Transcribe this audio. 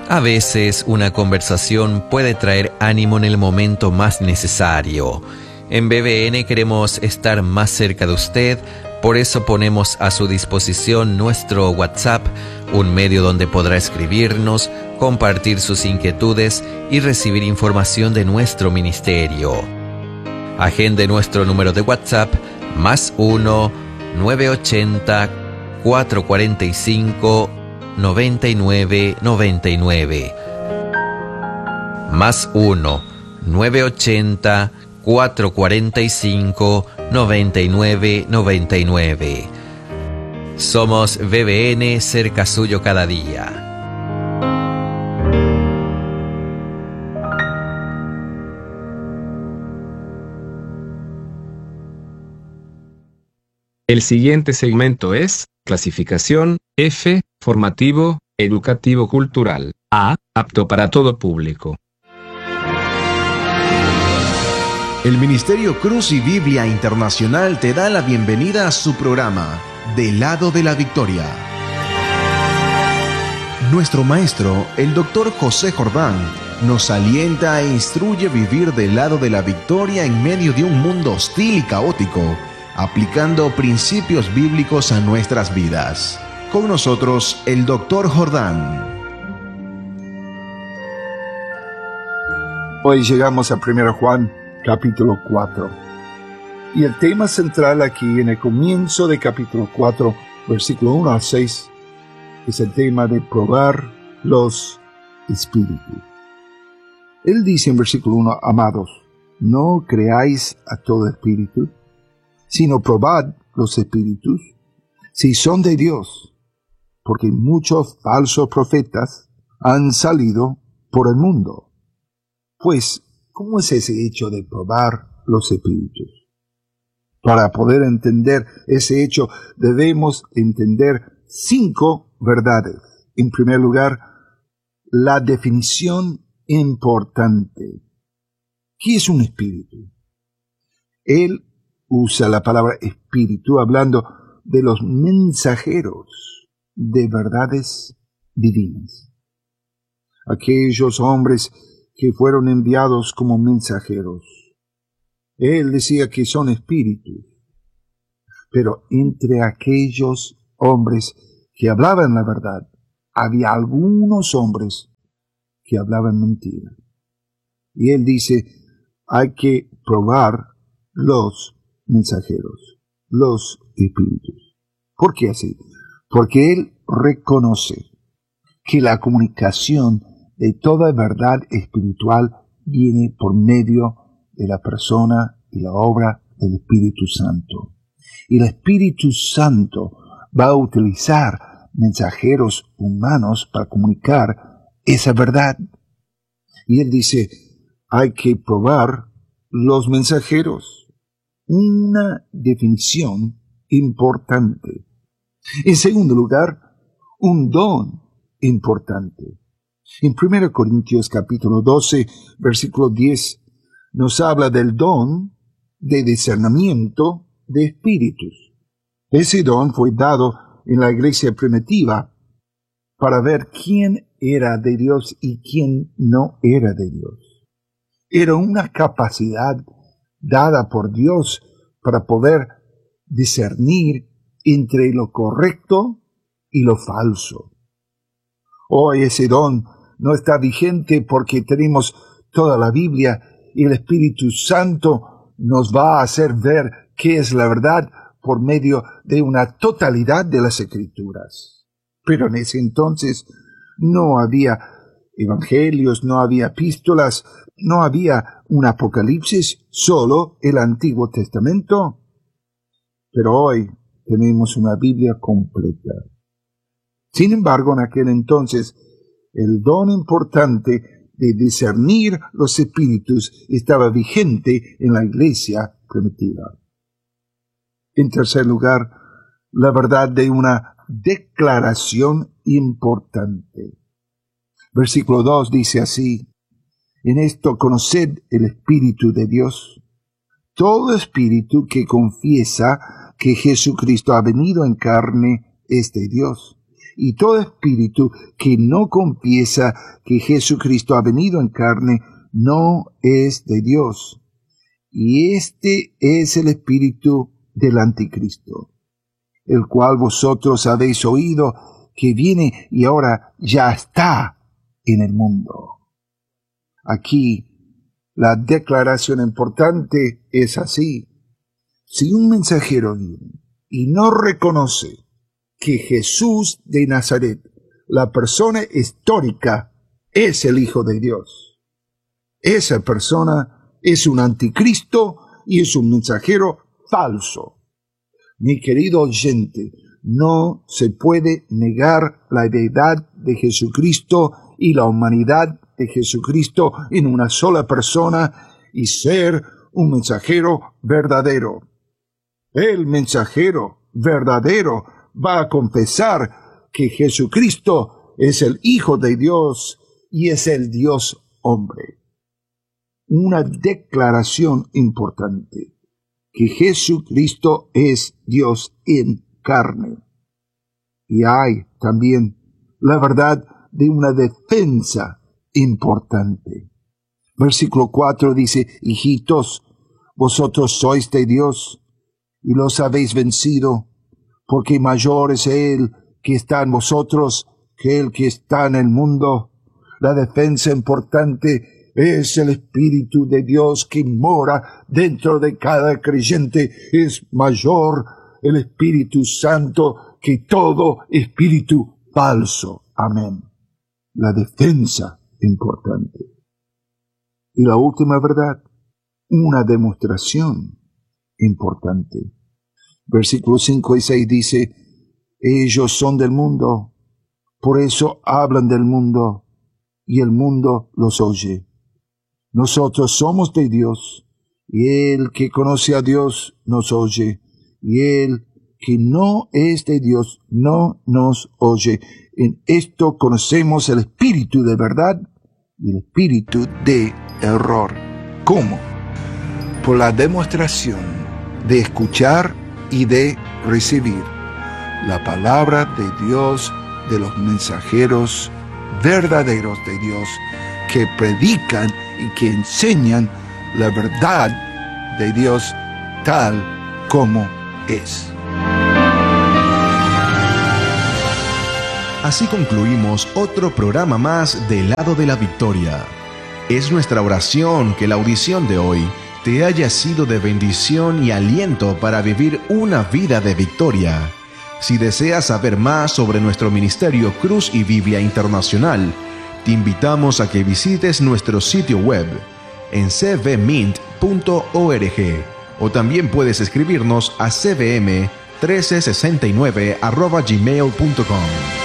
A veces una conversación puede traer ánimo en el momento más necesario. En BBN queremos estar más cerca de usted, por eso ponemos a su disposición nuestro WhatsApp, un medio donde podrá escribirnos, compartir sus inquietudes y recibir información de nuestro ministerio. Agende nuestro número de WhatsApp +1 980 445 9999 +1 980 445 9999. Somos BBN, cerca suyo cada día. El siguiente segmento es clasificación F, formativo, educativo cultural. A, apto para todo público. El Ministerio Cruz y Biblia Internacional te da la bienvenida a su programa, Del lado de la victoria. Nuestro maestro, el Dr. José Jordán, nos alienta e instruye a vivir del lado de la victoria en medio de un mundo hostil y caótico, aplicando principios bíblicos a nuestras vidas. Con nosotros, el Dr. Jordán. Hoy llegamos a 1 Juan, capítulo 4. Y el tema central aquí en el comienzo de capítulo 4, versículo 1 al 6, es el tema de probar los espíritus. Él dice en versículo 1, amados, no creáis a todo espíritu, sino probad los espíritus, si son de Dios, porque muchos falsos profetas han salido por el mundo. Pues, ¿cómo es ese hecho de probar los espíritus? Para poder entender ese hecho, debemos entender 5 verdades. En primer lugar, la definición importante. ¿Qué es un espíritu? Él usa la palabra espíritu hablando de los mensajeros de verdades divinas. Aquellos hombres que fueron enviados como mensajeros. Él decía que son espíritus. Pero entre aquellos hombres que hablaban la verdad, había algunos hombres que hablaban mentira. Y él dice, hay que probar los mensajeros, los espíritus. ¿Por qué así? Porque él reconoce que la comunicación de toda verdad espiritual viene por medio de la persona y la obra del Espíritu Santo. Y el Espíritu Santo va a utilizar mensajeros humanos para comunicar esa verdad. Y él dice, hay que probar los mensajeros. Una definición importante. En segundo lugar, un don importante. En 1 Corintios capítulo 12, versículo 10, nos habla del don de discernimiento de espíritus. Ese don fue dado en la iglesia primitiva para ver quién era de Dios y quién no era de Dios. Era una capacidad dada por Dios para poder discernir entre lo correcto y lo falso. Hoy ese don no está vigente porque tenemos toda la Biblia y el Espíritu Santo nos va a hacer ver qué es la verdad por medio de una totalidad de las Escrituras. Pero en ese entonces no había evangelios, no había epístolas, no había un Apocalipsis, solo el Antiguo Testamento. Pero hoy tenemos una Biblia completa. Sin embargo, en aquel entonces, el don importante de discernir los espíritus estaba vigente en la iglesia primitiva. En tercer lugar, la verdad de una declaración importante. Versículo 2 dice así, en esto conoced el Espíritu de Dios. Todo espíritu que confiesa que Jesucristo ha venido en carne es de Dios. Y todo espíritu que no confiesa que Jesucristo ha venido en carne no es de Dios. Y este es el espíritu del anticristo, el cual vosotros habéis oído que viene y ahora ya está en el mundo. Aquí la declaración importante es así. Si un mensajero viene y no reconoce que Jesús de Nazaret, la persona histórica, es el Hijo de Dios, esa persona es un anticristo y es un mensajero falso. Mi querido oyente, no se puede negar la deidad de Jesucristo y la humanidad de Jesucristo en una sola persona y ser un mensajero verdadero. El mensajero verdadero va a confesar que Jesucristo es el Hijo de Dios y es el Dios hombre. Una declaración importante, que Jesucristo es Dios en carne. Y hay también la verdad de una defensa importante. Versículo 4 dice, hijitos, vosotros sois de Dios y los habéis vencido, porque mayor es Él que está en vosotros que el que está en el mundo. La defensa importante es el Espíritu de Dios que mora dentro de cada creyente. Es mayor el Espíritu Santo que todo espíritu falso. Amén. La defensa importante. Y la última verdad, una demostración importante. Versículos 5 y 6 dice, ellos son del mundo, por eso hablan del mundo, y el mundo los oye. Nosotros somos de Dios, y el que conoce a Dios nos oye, y el que no es de Dios no nos oye. En esto conocemos el espíritu de verdad y el espíritu de error. ¿Cómo? Por la demostración de escuchar y de recibir la palabra de Dios, de los mensajeros verdaderos de Dios que predican y que enseñan la verdad de Dios tal como es. Así concluimos otro programa más del Lado de la Victoria. Es nuestra oración que la audición de hoy te haya sido de bendición y aliento para vivir una vida de victoria. Si deseas saber más sobre nuestro ministerio Cruz y Biblia Internacional, te invitamos a que visites nuestro sitio web en cvmint.org o también puedes escribirnos a cvm1369@gmail.com.